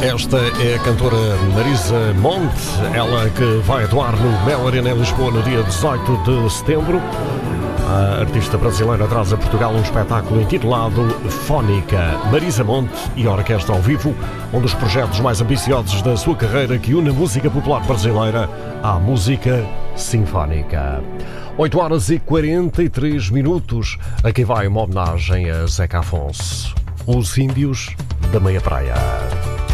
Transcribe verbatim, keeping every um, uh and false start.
Esta é a cantora Marisa Monte, ela que vai atuar no Mel Arena em Lisboa no dia dezoito de setembro. A artista brasileira traz a Portugal um espetáculo intitulado Fónica, Marisa Monte e a Orquestra ao Vivo, um dos projetos mais ambiciosos da sua carreira que une a música popular brasileira à música sinfónica. oito horas e quarenta e três minutos, aqui vai uma homenagem a Zeca Afonso, os Índios da Meia Praia.